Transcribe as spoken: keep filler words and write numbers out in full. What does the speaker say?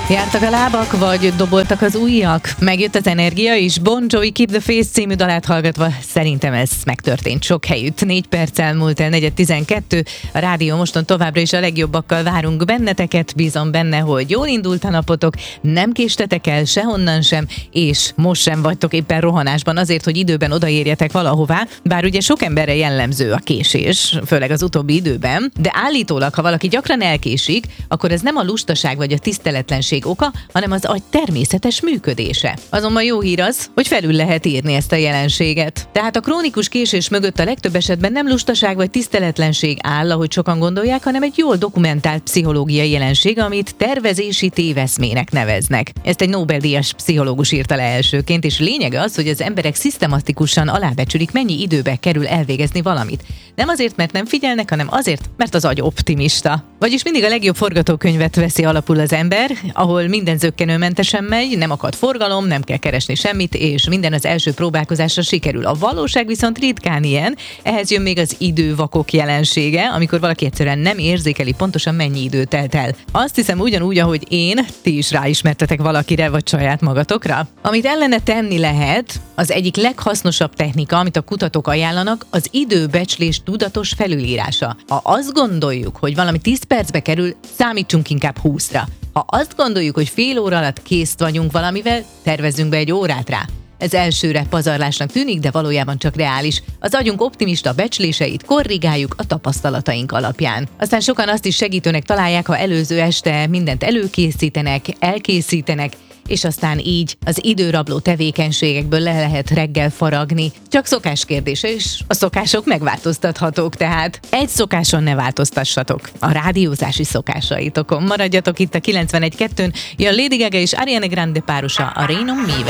Jártak a lábak, vagy doboltak az ujjak? Megjött az energia is? Bon Jovi Keep the Faith című dalát hallgatva szerintem ez megtörtént sok helyütt. Négy perccel múlt el negyed tizenkettő, a rádió moston továbbra is a legjobbakkal várunk benneteket, bízom benne, hogy jól indult a napotok, nem késtetek el sehonnan sem, és most sem vagytok éppen rohanásban azért, hogy időben odaérjetek valahová, bár ugye sok emberre jellemző a késés, főleg az utóbbi időben, de állítólag, ha valaki gyakran elkésik, akkor ez nem a lustaság vagy a tiszteletlenség oka, hanem az agy természetes működése. Azonban jó hír az, hogy felül lehet írni ezt a jelenséget. Tehát a krónikus késés mögött a legtöbb esetben nem lustaság vagy tiszteletlenség áll, ahogy sokan gondolják, hanem egy jól dokumentált pszichológiai jelenség, amit tervezési téveszmének neveznek. Ezt egy Nobel-díjas pszichológus írta le elsőként, és lényege az, hogy az emberek szisztematikusan alábecsülik, mennyi időbe kerül elvégezni valamit. Nem azért, mert nem figyelnek, hanem azért, mert az agy optimista. Vagyis mindig a legjobb forgatókönyvet veszi alapul az ember, ahol minden zökkenőmentesen megy, nem akad forgalom, nem kell keresni semmit, és minden az első próbálkozásra sikerül. A valóság viszont ritkán ilyen, ehhez jön még az idővakok jelensége, amikor valaki egyszerűen nem érzékeli pontosan mennyi idő telt el. Azt hiszem ugyanúgy, ahogy én, ti is ráismertetek valakire vagy saját magatokra. Amit ellene tenni lehet, az egyik leghasznosabb technika, amit a kutatók ajánlanak, az időbecslés tudatos felülírása. Ha azt gondoljuk, hogy valami tíz percbe kerül, számítsunk inkább húszra. Ha azt gondoljuk, hogy fél óra alatt kész vagyunk valamivel, tervezzünk be egy órát rá. Ez elsőre pazarlásnak tűnik, de valójában csak reális. Az agyunk optimista becsléseit korrigáljuk a tapasztalataink alapján. Aztán sokan azt is segítőnek találják, ha előző este mindent előkészítenek, elkészítenek, és aztán így az időrabló tevékenységekből le lehet reggel faragni. Csak szokás kérdése, és a szokások megváltoztathatók, tehát egy szokáson ne változtassatok. A rádiózási szokásaitokon maradjatok itt a kilencvenegy kettőn, jön Lady Gaga és Ariana Grande párosa, a Rain on Me-vel.